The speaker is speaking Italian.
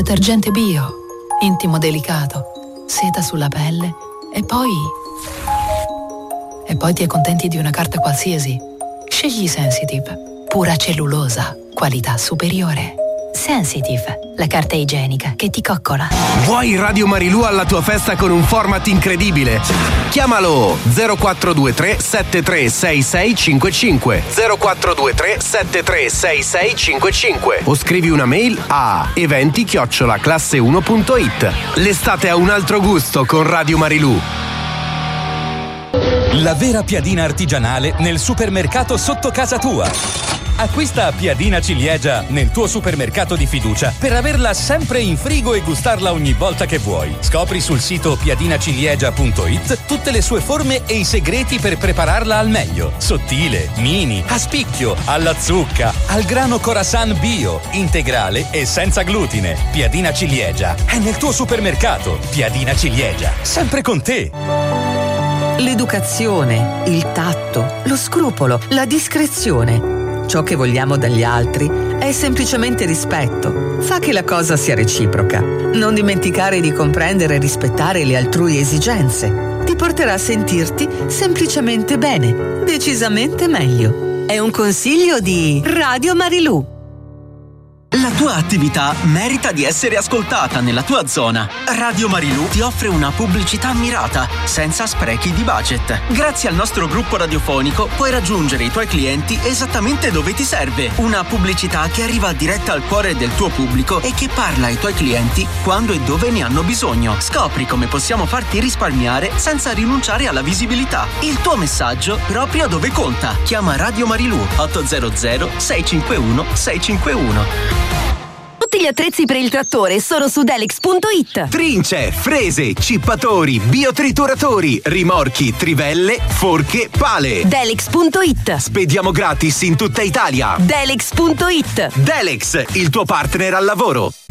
detergente bio, intimo delicato, seta sulla pelle e poi ti accontenti di una carta qualsiasi. Scegli Sensitive, pura cellulosa, qualità superiore. Sensitive, la carta igienica che ti coccola. Vuoi Radio Marilù alla tua festa con un format incredibile? Chiamalo 0423 736655 0423 736655 o scrivi una mail a eventi@classe1.it. L'estate ha un altro gusto con Radio Marilù. La vera piadina artigianale nel supermercato sotto casa tua. Acquista piadina ciliegia nel tuo supermercato di fiducia per averla sempre in frigo e gustarla ogni volta che vuoi. Scopri sul sito piadinaciliegia.it tutte le sue forme e i segreti per prepararla al meglio. Sottile, mini, a spicchio, alla zucca, al grano Khorasan bio, integrale e senza glutine. Piadina ciliegia è nel tuo supermercato. Piadina ciliegia, sempre con te. L'educazione, il tatto, lo scrupolo, la discrezione. Ciò che vogliamo dagli altri è semplicemente rispetto. Fa che la cosa sia reciproca. Non dimenticare di comprendere e rispettare le altrui esigenze. Ti porterà a sentirti semplicemente bene, decisamente meglio. È un consiglio di Radio Marilù. La tua attività merita di essere ascoltata nella tua zona. Radio Marilù ti offre una pubblicità mirata, senza sprechi di budget. Grazie al nostro gruppo radiofonico puoi raggiungere i tuoi clienti esattamente dove ti serve. Una pubblicità che arriva diretta al cuore del tuo pubblico e che parla ai tuoi clienti quando e dove ne hanno bisogno. Scopri come possiamo farti risparmiare senza rinunciare alla visibilità. Il tuo messaggio proprio dove conta. Chiama Radio Marilù 800 651 651. Tutti gli attrezzi per il trattore sono su Delex.it. Trince, frese, cippatori, biotrituratori, rimorchi, trivelle, forche, pale. Delex.it. Spediamo gratis in tutta Italia. Delex.it. Delex, il tuo partner al lavoro.